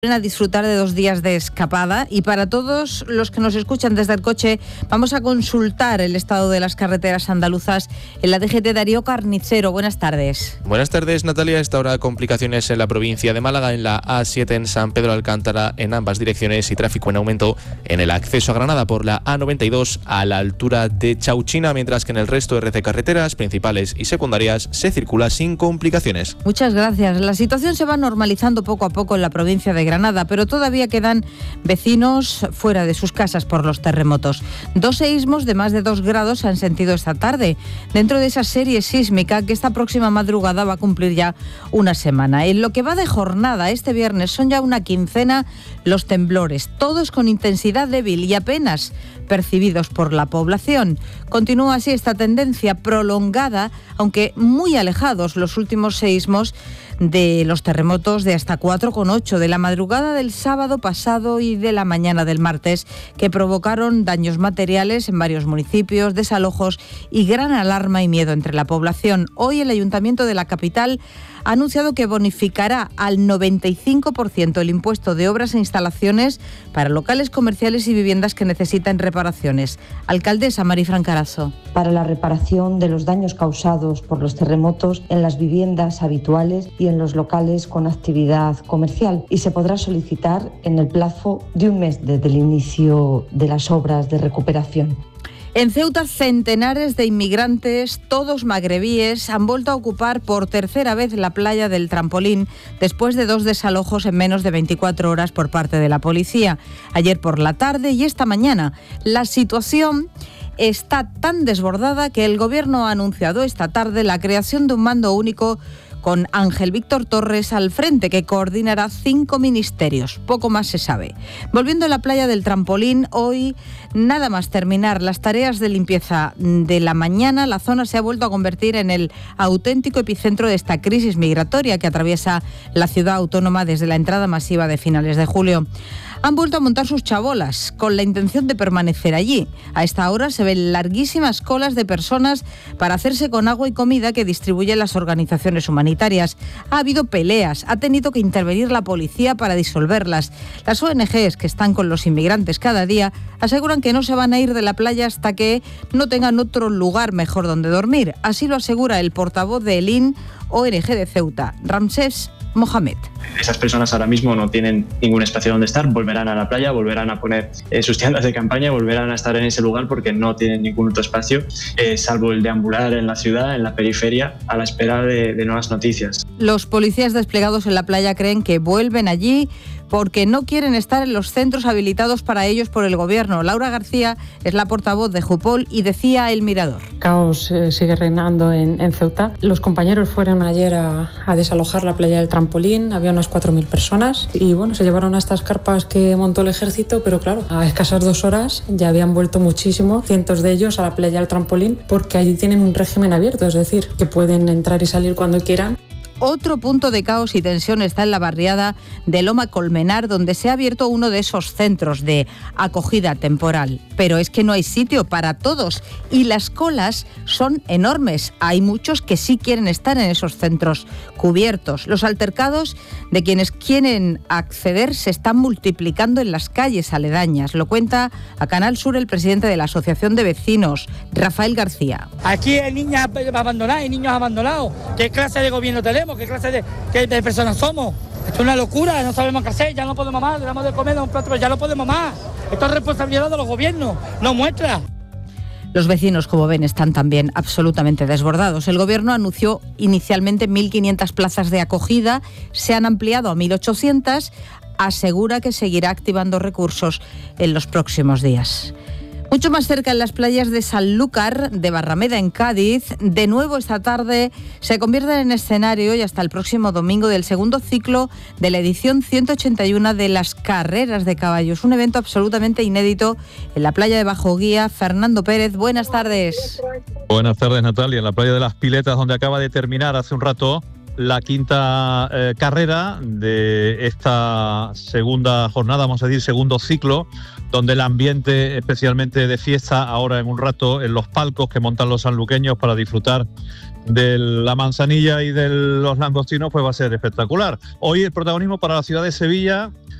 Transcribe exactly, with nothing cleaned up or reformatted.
A disfrutar de dos días de escapada, y para todos los que nos escuchan desde el coche vamos a consultar el estado de las carreteras andaluzas en la D G T. Darío Carnicero, buenas tardes. Buenas tardes, Natalia. Esta hora complicaciones en la provincia de Málaga, en la A siete en San Pedro Alcántara en ambas direcciones y tráfico en aumento en el acceso a Granada por la A noventa y dos a la altura de Chauchina, mientras que en el resto de red de carreteras principales y secundarias se circula sin complicaciones. Muchas gracias. La situación se va normalizando poco a poco en la provincia de Granada, pero todavía quedan vecinos fuera de sus casas por los terremotos. Dos seísmos de más de dos grados se han sentido esta tarde, dentro de esa serie sísmica que esta próxima madrugada va a cumplir ya una semana. En lo que va de jornada, este viernes son ya una quincena los temblores, todos con intensidad débil y apenas percibidos por la población. Continúa así esta tendencia prolongada, aunque muy alejados los últimos seísmos de los terremotos de hasta cuatro coma ocho de la madrugada del sábado pasado y de la mañana del martes, que provocaron daños materiales en varios municipios, desalojos y gran alarma y miedo entre la población. Hoy el Ayuntamiento de la capital ha anunciado que bonificará al noventa y cinco por ciento el impuesto de obras e instalaciones para locales comerciales y viviendas que necesiten reparaciones. Alcaldesa Marifran Carazo. Para la reparación de los daños causados por los terremotos en las viviendas habituales y en los locales con actividad comercial, y se podrá solicitar en el plazo de un mes desde el inicio de las obras de recuperación. En Ceuta, centenares de inmigrantes, todos magrebíes, han vuelto a ocupar por tercera vez la playa del Trampolín después de dos desalojos en menos de veinticuatro horas por parte de la policía. Ayer por la tarde y esta mañana. La situación está tan desbordada que el Gobierno ha anunciado esta tarde la creación de un mando único con Ángel Víctor Torres al frente, que coordinará cinco ministerios. Poco más se sabe. Volviendo a la playa del Trampolín, hoy, nada más terminar las tareas de limpieza de la mañana, la zona se ha vuelto a convertir en el auténtico epicentro de esta crisis migratoria que atraviesa la ciudad autónoma desde la entrada masiva de finales de julio. Han vuelto a montar sus chabolas con la intención de permanecer allí. A esta hora se ven larguísimas colas de personas para hacerse con agua y comida que distribuyen las organizaciones humanitarias. Ha habido peleas, ha tenido que intervenir la policía para disolverlas. Las O N Ges que están con los inmigrantes cada día aseguran que no se van a ir de la playa hasta que no tengan otro lugar mejor donde dormir. Así lo asegura el portavoz de ELIN, O N Ge de Ceuta, Ramsés Mohamed. Esas personas ahora mismo no tienen ningún espacio donde estar, volverán a la playa, volverán a poner eh, sus tiendas de campaña, volverán a estar en ese lugar porque no tienen ningún otro espacio, eh, salvo el de ambular en la ciudad, en la periferia, a la espera de, de nuevas noticias. Los policías desplegados en la playa creen que vuelven allí porque no quieren estar en los centros habilitados para ellos por el Gobierno. Laura García es la portavoz de Jupol y decía a El Mirador. Caos eh, sigue reinando en, en Ceuta. Los compañeros fueron ayer a, a desalojar la playa del Trampolín, había unas cuatro mil personas y bueno, se llevaron a estas carpas que montó el ejército, pero claro, a escasas dos horas ya habían vuelto muchísimo, cientos de ellos a la playa del Trampolín, porque allí tienen un régimen abierto, es decir, que pueden entrar y salir cuando quieran. Otro punto de caos y tensión está en la barriada de Loma Colmenar, donde se ha abierto uno de esos centros de acogida temporal. Pero es que no hay sitio para todos y las colas son enormes. Hay muchos que sí quieren estar en esos centros cubiertos. Los altercados de quienes quieren acceder se están multiplicando en las calles aledañas. Lo cuenta a Canal Sur el presidente de la Asociación de Vecinos, Rafael García. Aquí hay niñas abandonadas y niños abandonados. ¿Qué clase de gobierno tenemos? ¿Qué clase de, qué de personas somos? Esto es una locura, no sabemos qué hacer, ya no podemos más, le damos de comer a un plato, pero ya no podemos más. Esto es responsabilidad de los gobiernos, no muestra. Los vecinos, como ven, están también absolutamente desbordados. El Gobierno anunció inicialmente mil quinientas plazas de acogida, se han ampliado a mil ochocientas, asegura que seguirá activando recursos en los próximos días. Mucho más cerca, en las playas de Sanlúcar, de Barrameda, en Cádiz, de nuevo esta tarde se convierten en escenario y hasta el próximo domingo del segundo ciclo de la edición ciento ochenta y uno de las carreras de caballos. Un evento absolutamente inédito en la playa de Bajo Guía. Fernando Pérez, buenas tardes. Buenas tardes, Natalia. En la playa de las Piletas, donde acaba de terminar hace un rato la quinta eh, carrera de esta segunda jornada, vamos a decir, segundo ciclo, donde el ambiente especialmente de fiesta ahora en un rato en los palcos que montan los sanluqueños para disfrutar de la manzanilla y de los langostinos, pues va a ser espectacular. Hoy el protagonismo para la ciudad de Sevilla,